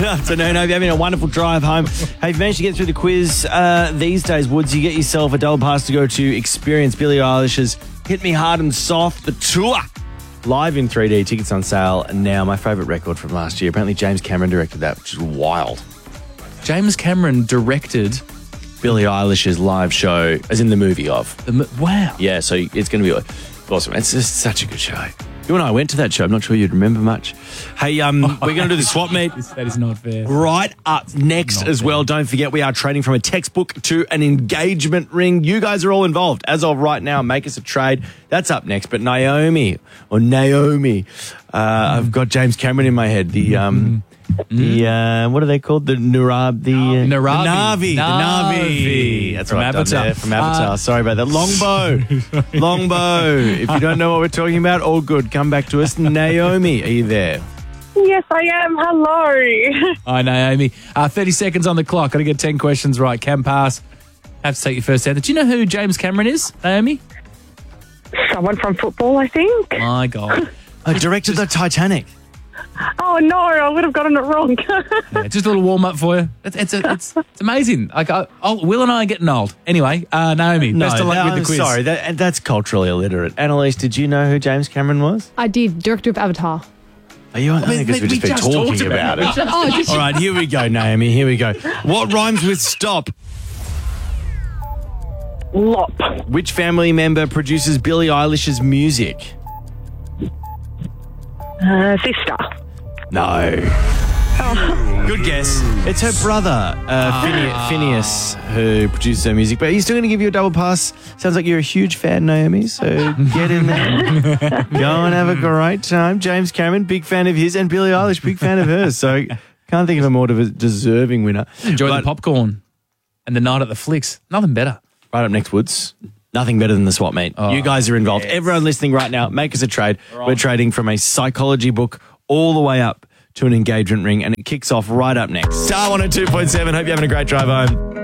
afternoon. Hope you're having a wonderful drive home. Have you managed to get through the quiz these days, Woods? You get yourself a double pass to go to experience Billie Eilish's Hit Me Hard and Soft, the tour. Live in 3D, tickets on sale now. My favourite record from last year. Apparently James Cameron directed that, which is wild. James Cameron directed Billie Eilish's live show, as in the movie of. Wow. Yeah, so it's going to be awesome. It's just such a good show. You and I went to that show. I'm not sure you'd remember much. Hey, we're going to do the swap meet. That is not fair. Right up next Not as fair. well. Don't forget, we are trading from a textbook to an engagement ring. You guys are all involved. As of right now, make us a trade. That's up next. But Naomi, I've got James Cameron in my head. What are they called? The Narabi. The Navi. That's From what I've done Avatar. there, from Avatar. Sorry about that. Longbow. If you don't know what we're talking about, all good. Come back to us. Naomi, are you there? Yes, I am. Hello. Hi, Naomi. 30 seconds on the clock. Got to get 10 questions right. Can pass. Have to take your first answer. Do you know who James Cameron is, Naomi? Someone from football, I think. My God. I directed the Titanic. Oh, no, I would have gotten it wrong. Yeah, just a little warm up for you. It's amazing. Will and I are getting old. Anyway, Naomi, best of luck with the quiz. Sorry, that's culturally illiterate. Annalise, did you know who James Cameron was? I did. Director of Avatar. Are you? I think we've just been talking about it. Oh, did All right, here we go, Naomi. Here we go. What rhymes with stop? Lop. Which family member produces Billie Eilish's music? Sister. No. Good guess. It's her brother, Phineas, who produces her music. But he's still going to give you a double pass. Sounds like you're a huge fan, Naomi, so get in there. Go and have a great time. James Cameron, big fan of his, and Billie Eilish, big fan of hers. So can't think of a more deserving winner. Enjoy the popcorn and the night at the flicks. Nothing better. Right up next, Woods. Nothing better than the swap meet. You guys are involved. yes. Everyone listening right now, make us a trade. We're trading from a psychology book all the way up to an engagement ring, and it kicks off right up next. Star 102.7. Hope you're having a great drive home.